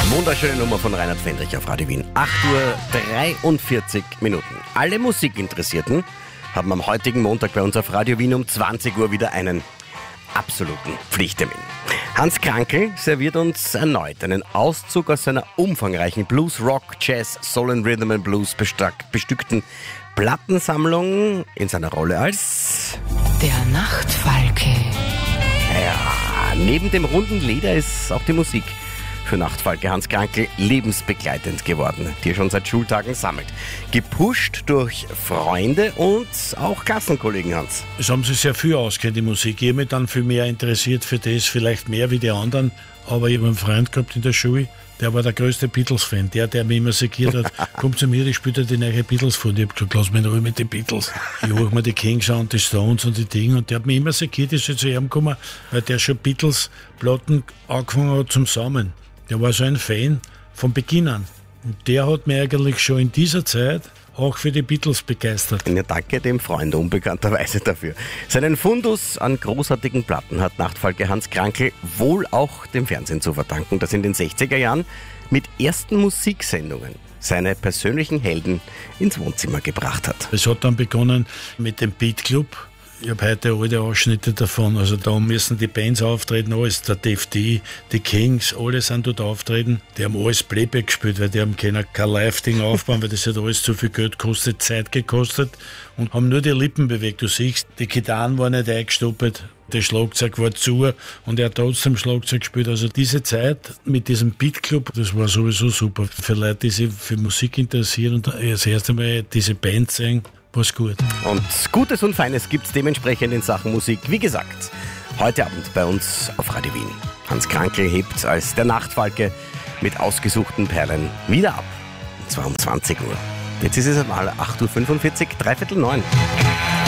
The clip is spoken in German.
Wunderschöne Nummer von Reinhard Fendrich auf Radio Wien. 8:43 Uhr. Alle Musikinteressierten haben am heutigen Montag bei uns auf Radio Wien um 20 Uhr wieder einen absoluten Pflichttermin. Hans Krankl serviert uns erneut einen Auszug aus seiner umfangreichen Blues, Rock, Jazz, Soul and Rhythm and Blues bestückten Plattensammlung in seiner Rolle als der Nachtfalke. Ja, neben dem runden Leder ist auch die Musik für Nachtfalke Hans Krankl lebensbegleitend geworden, die er schon seit Schultagen sammelt. Gepusht durch Freunde und auch Klassenkollegen, Hans. Es haben sich sehr viel ausgehört, die Musik. Ich habe mich dann viel mehr interessiert für das, vielleicht mehr wie die anderen. Aber ich habe einen Freund gehabt in der Schule, der war der größte Beatles-Fan. Der mich immer segiert hat, kommt zu mir, ich spiele die neue Beatles vor. Und ich habe gesagt, lass mich in Ruhe mit den Beatles. Ich höre mir die Kings an, die Stones und die Dinge. Und der hat mich immer segiert, ist zu ihm gekommen, weil der schon Beatles-Platten angefangen hat zum Sammeln. Der war so ein Fan von Beginn an. Und der hat mich eigentlich schon in dieser Zeit auch für die Beatles begeistert. Ja, danke dem Freund unbekannterweise dafür. Seinen Fundus an großartigen Platten hat Nachtfalke Hans Krankl wohl auch dem Fernsehen zu verdanken, das in den 60er Jahren mit ersten Musiksendungen seine persönlichen Helden ins Wohnzimmer gebracht hat. Es hat dann begonnen mit dem Beat Club. Ich habe heute alte Ausschnitte davon. Also da müssen die Bands auftreten, alles. Der Def D, die Kings, alle sind dort auftreten. Die haben alles Playback gespielt, weil die haben kein Live-Ding aufbauen, weil das hat alles zu viel Geld gekostet, Zeit gekostet. Und haben nur die Lippen bewegt. Du siehst, die Gitarren waren nicht eingestoppelt, das Schlagzeug war zu und er hat trotzdem Schlagzeug gespielt. Also diese Zeit mit diesem Beat Club, das war sowieso super. Für Leute, die sich für Musik interessieren und das erste Mal diese Band sehen, war's gut. Und Gutes und Feines gibt's dementsprechend in Sachen Musik. Wie gesagt, heute Abend bei uns auf Radio Wien. Hans Krankl hebt als der Nachtfalke mit ausgesuchten Perlen wieder ab. Und zwar um 20 Uhr. Jetzt ist es einmal 8:45 Uhr, 8:45.